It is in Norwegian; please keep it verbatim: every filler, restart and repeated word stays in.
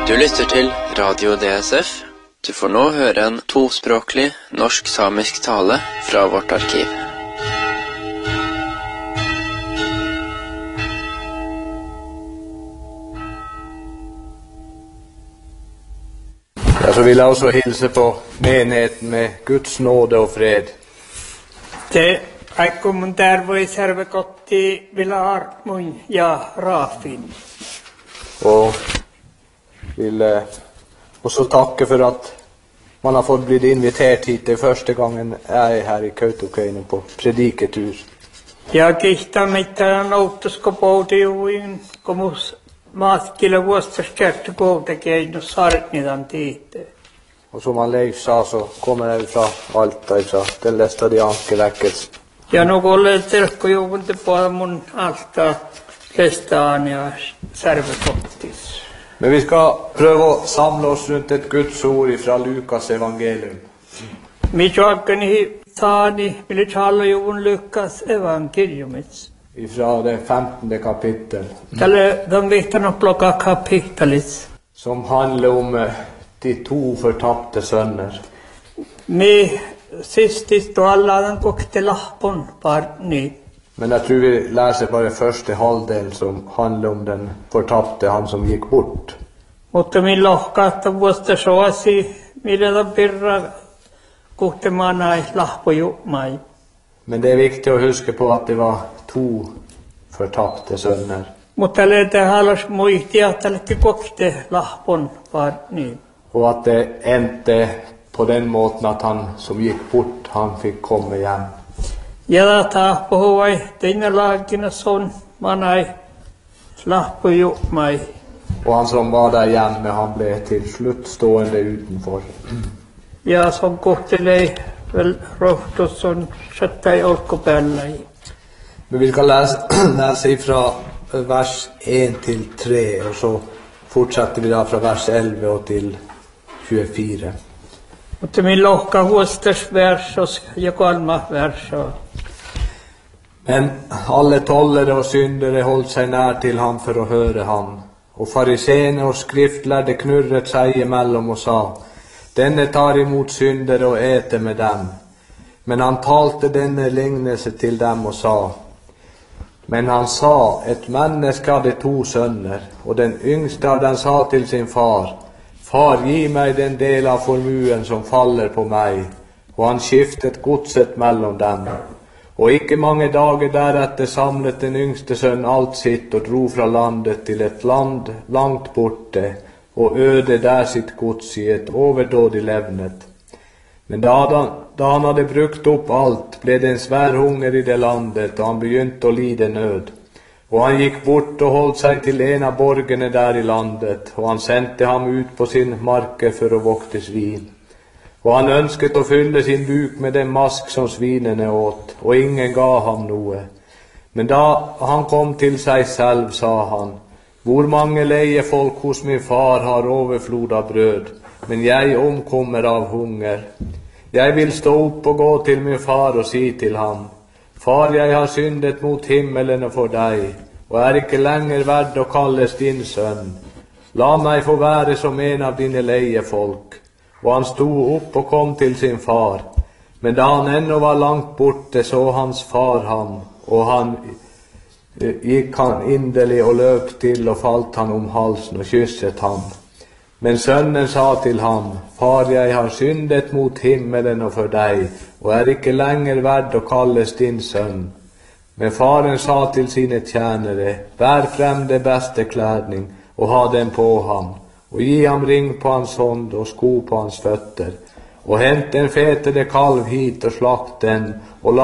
Du lytter til Radio D S F. Du får nå høre en tospråklig norsk-samisk tale fra vårt arkiv. Ja, så vil jeg også hilse på menigheten med Guds nåde og fred. Det er kommentar hvor jeg server godt til Vilarmun, ja, Rafin. Og vil eh, også takke for at man har fått blitt invitert hit. Det er første gangen jeg er her i Kautokeino på prediketur. Ja, kiitos mitään outosko poutiuin, komus maaskilla vuostaskerta Kautokeino sarnidan tiite. Og som han Leif sa, så kommer jeg fra Alta, fra den lestadianske vekkelsen. Ja, nå går det terkko juunte på mun alta lestaan ja servekottis. Men vi skal prøve å samle oss rundt et Guds ord fra Lukas evangelium. Michoakani taani, mille tala juun Lukas evangeliumits. Fra det femtende kapittel. Tälle den vihtan plocka kapittelis. Som handler om eh, de to fortapte sønner. Me sistist og alla den kokte lahpon par ny. Men jeg tror vi leser bare første halvdel som handler om den fortapte, han som gikk bort. Mutta min lohkaata vuosta soasi, millä ta pirra kohte manai lahpo jummai. Men det er viktig å huske på at det var to fortapte sønner. Mutta leitä halas muisti, että lehti kokte lahpon par ny. Og at det endte på den måten at han som gikk bort, han fikk komme hjem. Ja ta puhui teina laakina son manai lahpo jummai. Og han som var der hjemme, han ble til slutt stående utenfor. Ja som kohtelei vel rohtus on sattai olkopäällä. Men vi skal lese, lese fra vers en til tre, og så fortsetter vi da fra vers elleve og til tjuefire. Mutta min lohka huostas versos ja kolma verso. Men alle tollere og syndere holdt seg nær til ham for å høre ham. Og fariseene og skriftlærde knurret seg imellom og sa, denne tar imot syndere og eter med dem. Men han talte denne lignelse til dem og sa, men han sa, et menneske hadde to sønner, og den yngste av dem sa til sin far, far, gi meg den del av formuen som faller på meg, og han skiftet godset mellom dem. Og ikke mange dager deretter samlet den yngste sønn alt sitt og dro fra landet til et land langt borte, og øde der sitt gods i et overdådig levnet. Men da han, da han hadde brukt opp alt, ble det en svær hunger i det landet, og han begynte å lide nød. Og han gikk bort og holdt seg til en av borgene der i landet, og han sendte ham ut på sin marke for å vokte svin. Og han ønsket å fylle sin buk med den mask som svinene åt, og ingen ga ham noe. Men da han kom til seg selv, sa han, hvor mange leiefolk hos min far har overflod av brød, men jeg omkommer av hunger. Jeg vil stå opp og gå til min far og si til ham, far, jeg har syndet mot himmelen og for deg, og er ikke lenger verd å kalles din sønn. La meg få være som en av dine leiefolk. Og han stod opp og kom til sin far. Men da han ennå var langt borte, så hans far ham, og han gikk han inderlig og løp til og falt han om halsen og kysset ham. Men sønnen sa til ham, far, jeg har syndet mot himmelen og for deg, og er ikke lenger verd å kalles din sønn. Men faren sa til sine tjenere, bær frem det beste klædning, og ha den på ham, og gi ham ring på hans hånd og sko på hans føtter, og hent en fetere kalv hit og slakt den, og la